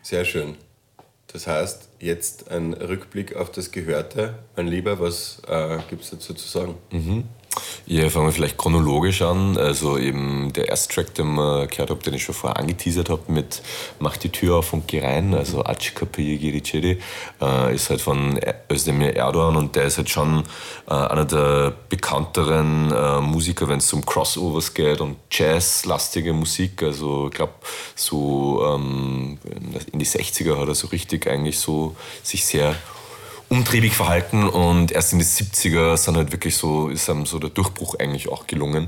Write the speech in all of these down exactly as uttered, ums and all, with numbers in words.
Sehr schön. Das heißt, jetzt ein Rückblick auf das Gehörte. Mein Lieber, was äh, gibt es dazu zu sagen? Mhm. Ja, fangen wir vielleicht chronologisch an. Also eben der erste Track, den wir gehört haben, den ich schon vorher angeteasert habe mit Mach die Tür auf und geh rein, also Acikapı Giriceri, äh, ist halt von Özdemir Erdoğan und der ist halt schon äh, einer der bekannteren äh, Musiker, wenn es um Crossovers geht und Jazz-lastige Musik. Also ich glaube, so ähm, in die sechziger hat er so richtig eigentlich so sich sehr umtriebig verhalten und erst in den siebziger sind halt wirklich so, ist einem so der Durchbruch eigentlich auch gelungen.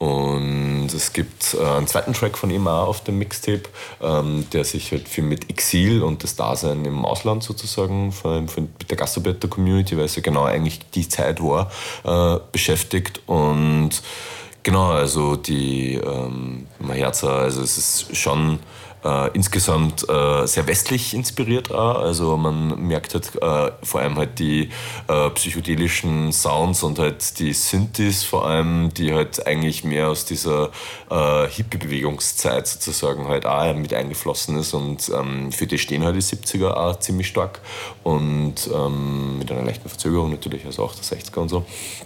Und es gibt äh, einen zweiten Track von ihm auch auf dem Mixtape, ähm, der sich halt viel mit Exil und das Dasein im Ausland sozusagen, vor allem mit der Gastarbeiter-Community, weil es ja genau eigentlich die Zeit war, äh, beschäftigt. Und genau, also die ähm, Maherza, also es ist schon Äh, insgesamt äh, sehr westlich inspiriert auch. Also man merkt halt äh, vor allem halt die äh, psychedelischen Sounds und halt die Synthes vor allem, die halt eigentlich mehr aus dieser äh, Hippie-Bewegungszeit sozusagen halt auch mit eingeflossen ist und ähm, für die stehen halt die siebziger auch ziemlich stark und ähm, mit einer leichten Verzögerung natürlich, also auch der sechziger und so.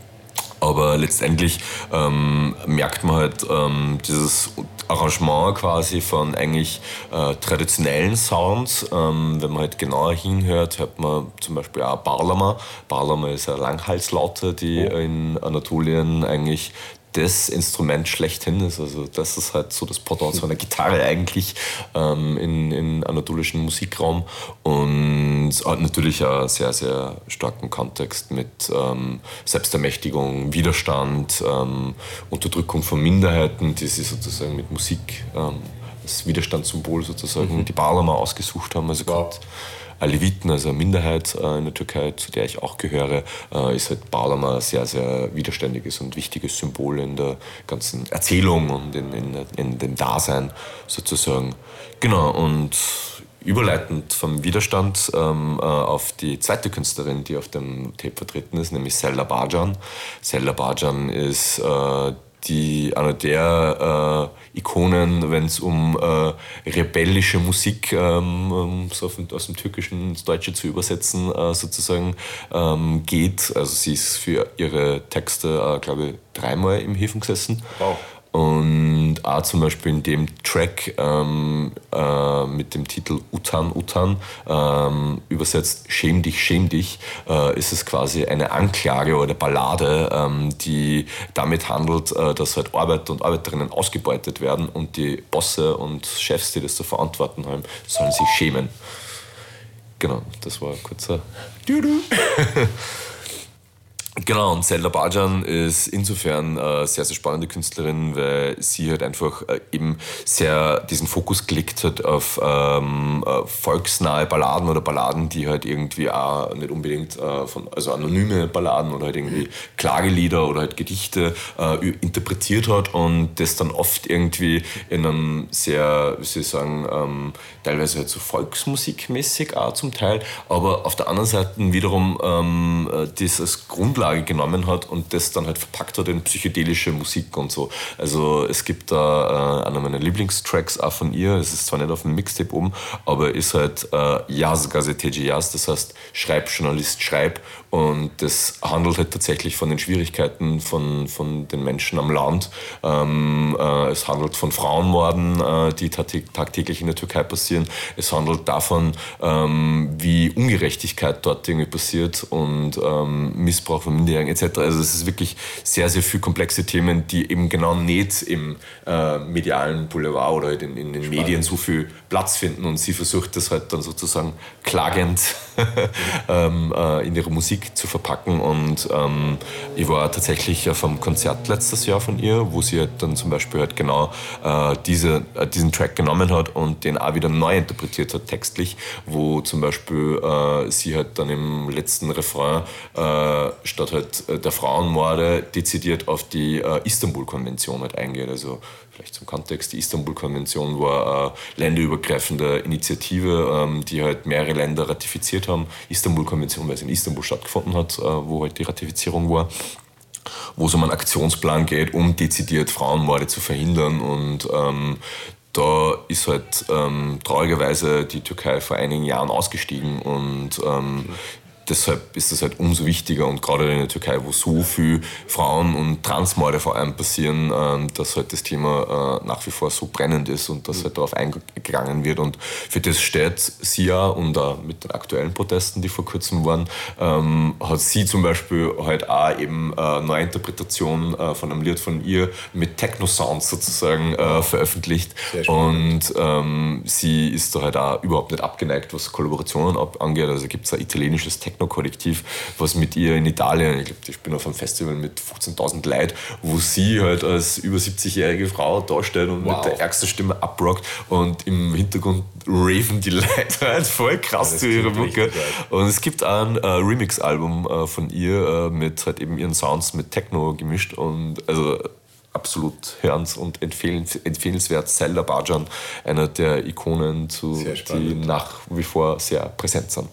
Aber letztendlich ähm, merkt man halt ähm, dieses Arrangement quasi von eigentlich äh, traditionellen Sounds. Ähm, wenn man halt genauer hinhört, hört man zum Beispiel auch Bağlama. Bağlama ist eine Langhalslaute, die in Anatolien eigentlich das Instrument schlechthin ist. Also das ist halt so das Pendant zu einer Gitarre eigentlich ähm, in, in anatolischen Musikraum und hat natürlich einen sehr, sehr starken Kontext mit ähm, Selbstermächtigung, Widerstand, ähm, Unterdrückung von Minderheiten, die sie sozusagen mit Musik ähm, als Widerstandssymbol sozusagen mhm. die Bağlama ausgesucht haben. Also wow. Aleviten, also eine Minderheit äh, in der Türkei, zu der ich auch gehöre, äh, ist halt Bağlama ein sehr, sehr widerständiges und wichtiges Symbol in der ganzen Erzählung und in, in, in dem Dasein sozusagen. Genau, und überleitend vom Widerstand ähm, äh, auf die zweite Künstlerin, die auf dem Tape vertreten ist, nämlich Selda Bağcan. Selda Bağcan ist äh, die, eine der äh, Ikonen, wenn es um äh, rebellische Musik, ähm, so aus dem Türkischen ins Deutsche zu übersetzen, äh, sozusagen ähm, geht. Also sie ist für ihre Texte, äh, glaube ich, dreimal im Häfen gesessen. Wow. Und auch zum Beispiel in dem Track ähm, äh, mit dem Titel Utan Utan, ähm, übersetzt Schäm dich, schäm dich, äh, ist es quasi eine Anklage oder Ballade, ähm, die damit handelt, äh, dass halt Arbeiter und Arbeiterinnen ausgebeutet werden und die Bosse und Chefs, die das zu verantworten haben, sollen sich schämen. Genau, das war ein kurzer Dudu. Genau, und Selda Bağcan ist insofern äh, sehr, sehr spannende Künstlerin, weil sie halt einfach äh, eben sehr diesen Fokus gelegt hat auf ähm, äh, volksnahe Balladen oder Balladen, die halt irgendwie auch nicht unbedingt äh, von, also anonyme Balladen oder halt irgendwie Klagelieder oder halt Gedichte äh, interpretiert hat und das dann oft irgendwie in einem sehr, wie soll ich sagen, ähm, teilweise halt so volksmusikmäßig auch zum Teil, aber auf der anderen Seite wiederum ähm, das als Grundlage genommen hat und das dann halt verpackt hat in psychedelische Musik und so. Also es gibt da äh, einer meiner Lieblingstracks auch von ihr, es ist zwar nicht auf dem Mixtape oben, aber ist halt äh, Yaz Gazeteci Yaz, das heißt Schreib, Journalist, schreib, und das handelt halt tatsächlich von den Schwierigkeiten von, von den Menschen am Land. Ähm, äh, es handelt von Frauenmorden, äh, die tagtäglich in der Türkei passieren. Es handelt davon, ähm, wie Ungerechtigkeit dort irgendwie passiert und ähm, Missbrauch von Minderjährigen et cetera. Also es ist wirklich sehr, sehr viele komplexe Themen, die eben genau nicht im äh, medialen Boulevard oder halt in, in den Spannend. Medien so viel Platz finden, und sie versucht das halt dann sozusagen klagend ähm, äh, in ihre Musik zu verpacken. Und ähm, ich war tatsächlich auf einem Konzert letztes Jahr von ihr, wo sie halt dann zum Beispiel halt genau äh, diese, äh, diesen Track genommen hat und den auch wieder neu interpretiert hat textlich, wo zum Beispiel äh, sie halt dann im letzten Refrain äh, statt halt äh, der Frauenmorde dezidiert auf die äh, Istanbul-Konvention halt eingeht. Also vielleicht zum Kontext, die Istanbul-Konvention war eine länderübergreifende Initiative, ähm, die halt mehrere Länder ratifiziert haben. Istanbul-Konvention, weil es in Istanbul stattgefunden hat, äh, wo halt die Ratifizierung war, wo es um einen Aktionsplan geht, um dezidiert Frauenmorde zu verhindern. Und ähm, da ist halt ähm, traurigerweise die Türkei vor einigen Jahren ausgestiegen und ähm, mhm. deshalb ist das halt umso wichtiger und gerade in der Türkei, wo so viel Frauen- und Transmorde vor allem passieren, ähm, dass halt das Thema äh, nach wie vor so brennend ist und dass halt darauf eingegangen wird und für das steht sie ja und auch mit den aktuellen Protesten, die vor kurzem waren, ähm, hat sie zum Beispiel halt auch eben eine neue Interpretation äh, von einem Lied von ihr mit Techno-Sounds sozusagen äh, veröffentlicht und ähm, sie ist da halt auch überhaupt nicht abgeneigt, was Kollaborationen ab- angeht, also gibt es ein italienisches Techno-Kollektiv, was mit ihr in Italien, ich glaube, ich bin auf einem Festival mit fünfzehntausend Leuten, wo sie halt als über siebzigjährige Frau darstellt und wow. mit der ärgsten Stimme abrockt und im Hintergrund raven die Leute halt voll krass ja, zu ihrer Mucke. Und es gibt auch ein äh, Remix-Album äh, von ihr äh, mit halt eben ihren Sounds mit Techno gemischt und also absolut hörens- und empfehlens, empfehlenswert. Selda Bajan, einer der Ikonen, zu, die nach wie vor sehr präsent sind.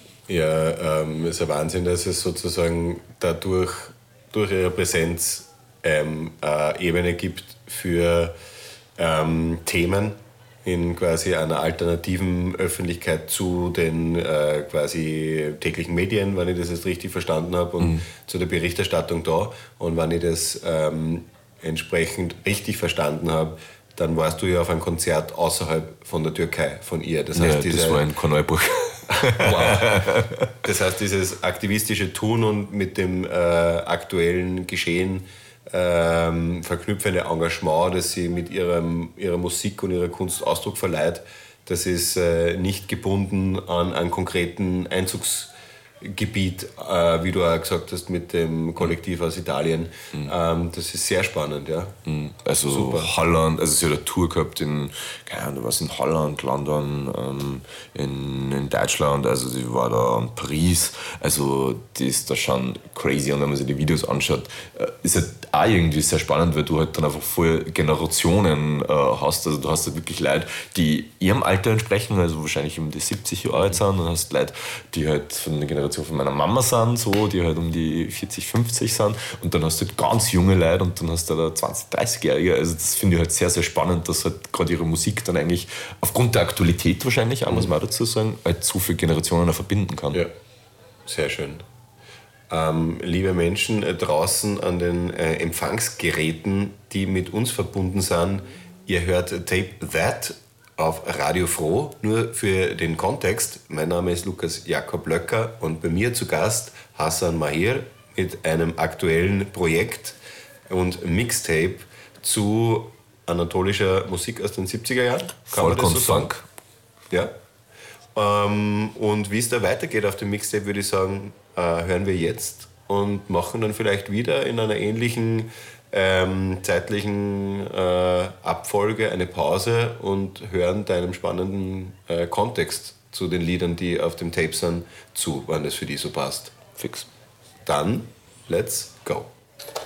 Ja, ähm, es ist ein Wahnsinn, dass es sozusagen dadurch, durch ihre Präsenz ähm, eine Ebene gibt für ähm, Themen in quasi einer alternativen Öffentlichkeit zu den äh, quasi täglichen Medien, wenn ich das jetzt richtig verstanden habe, und mhm. zu der Berichterstattung da. Und wenn ich das ähm, entsprechend richtig verstanden habe, dann warst du ja auf ein Konzert außerhalb von der Türkei, von ihr. Das heißt, ja, diese, das war in Korneuburg. Wow. Das heißt, dieses aktivistische Tun und mit dem äh, aktuellen Geschehen ähm, verknüpfende Engagement, das sie mit ihrem, ihrer Musik und ihrer Kunst Ausdruck verleiht, das ist äh, nicht gebunden an einen konkreten Einzugsgebiet, äh, wie du auch gesagt hast, mit dem Kollektiv aus Italien. Mhm. Ähm, das ist sehr spannend, ja. Mhm. Also super. Holland, also sie hat eine Tour gehabt in, keine Ahnung, was in Holland, London, ähm, in, in Deutschland, also sie war da in Paris, also die ist da schon crazy und wenn man sich die Videos anschaut, äh, ist halt auch irgendwie sehr spannend, weil du halt dann einfach voll Generationen äh, hast, also du hast halt wirklich Leute, die ihrem Alter entsprechen, also wahrscheinlich um die siebzig Jahre alt sind, und hast Leute, die halt von der Generation von meiner Mama sind, so, die halt um die vierzig, fünfzig sind, und dann hast du halt ganz junge Leute und dann hast du da zwanzig, dreißig-Jährige, also das finde ich halt sehr, sehr spannend, dass halt gerade ihre Musik dann eigentlich aufgrund der Aktualität wahrscheinlich, auch muss man auch dazu sagen, halt so viele Generationen verbinden kann. Ja, sehr schön. Ähm, liebe Menschen äh, draußen an den äh, Empfangsgeräten, die mit uns verbunden sind, ihr hört Tape That auf Radio Froh, nur für den Kontext. Mein Name ist Lukas Jakob Löcker und bei mir zu Gast Hassan Mahir mit einem aktuellen Projekt und Mixtape zu anatolischer Musik aus den siebziger Jahren. Kann Folk und so Funk. Ja. Ähm, und wie es da weitergeht auf dem Mixtape, würde ich sagen, äh, hören wir jetzt und machen dann vielleicht wieder in einer ähnlichen ähm, zeitlichen äh, Abfolge eine Pause und hören deinem spannenden äh, Kontext zu den Liedern, die auf dem Tape sind, zu, wann das für dich so passt. Fix. Dann, let's go.